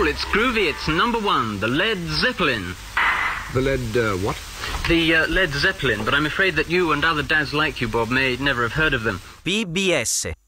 cool, it's groovy, it's #1, the Led Zeppelin. The Led, what? The Led Zeppelin, but I'm afraid that you and other dads like you, Bob, may never have heard of them. PBS